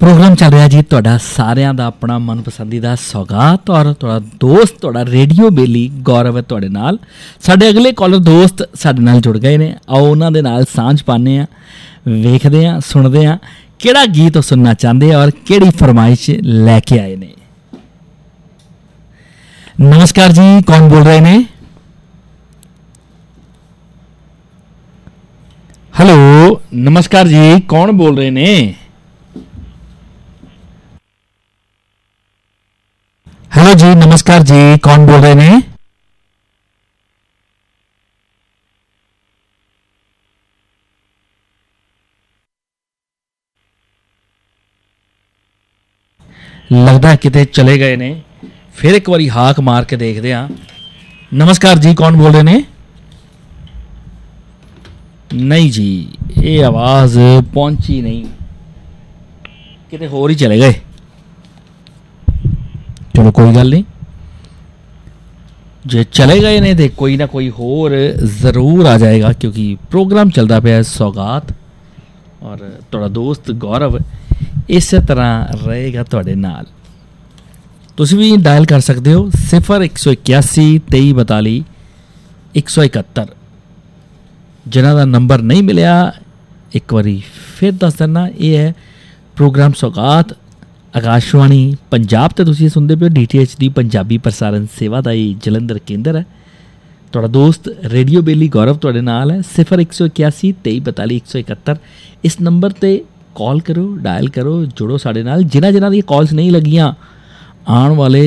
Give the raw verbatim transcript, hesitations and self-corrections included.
Programme चल रहा जी तुहाडा सारिਆਂ ਦਾ अपना मनपसंदीदा सौगात और तुहाडा दोस्त तुहाडा रेडियो बेली गौरव है तुहाडे नाल। साडे अगले कॉलर दोस्त साडे नाल जुड़ गए ने, आओ उन्हां दे नाल सांझ पाने आ, वेखदे आ, सुनदे आ किहड़ा गीत ओ सुनना चाहते और किहड़ी फरमाइश लैके आए ने। नमस्कार जी, कौन बोल रहे ने? हेलो नमस्कार जी, कौन बोल रहे ने? हेलो जी नमस्कार जी, कौन बोल रहे ने? लगता किते चले गए ने, फिर एक बारी हाक मार के देखते हैं। नमस्कार जी, कौन बोल रहे ने? नहीं जी, ये आवाज़ पहुंची नहीं, किते होर ही चले गए। चलो कोई गल नहीं, जे चले गए ने तो कोई ना कोई होर ज़रूर आ जाएगा, क्योंकि प्रोग्राम चलता पाया सौगात और तुहाडा दोस्त गौरव इस तरह रहेगा तुहाडे नाल। तुसी भी डायल कर सकते हो सिफर एक सौ इक्यासी तेई बताली एक सौ इकहत्तर। जिन्हों का नंबर नहीं मिलया एक बारी फिर दस देना, ये है प्रोग्राम सौगात आकाशवाणी पंजाब तो तुसीं सुनते पे हो डी टी एच दी पंजाबी प्रसारण सेवा का ये जलंधर केंद्र है। तुहाडा दोस्त रेडियो बेली गौरव तुहाडे नाल है। सिफर एक सौ इक्यासी तेई बताली एक सौ इकहत्तर इस नंबर पर कॉल करो, डायल करो, जुड़ो साडे नाल। जिन्हां जिन्हां दी कॉल्स नहीं लगियां आने वाले